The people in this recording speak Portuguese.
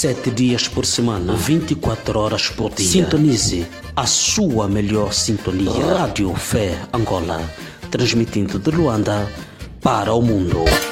7 dias por semana, 24 horas por dia. Sintonize a sua melhor sintonia. Rádio Fé Angola, transmitindo de Luanda para o mundo.